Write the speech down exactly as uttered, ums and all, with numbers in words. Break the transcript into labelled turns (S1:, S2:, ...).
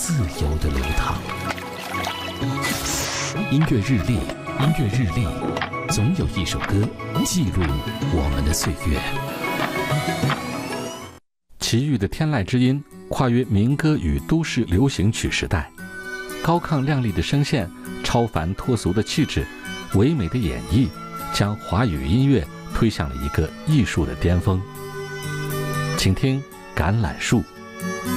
S1: 自由的流淌。音乐日历，音乐日历，总有一首歌记录我们的岁月。齐豫的天籁之音跨越民歌与都市流行曲时代，高亢亮丽的声线，超凡脱俗的气质，唯美的演绎，将华语音乐推向了一个艺术的巅峰。请听《橄榄树》。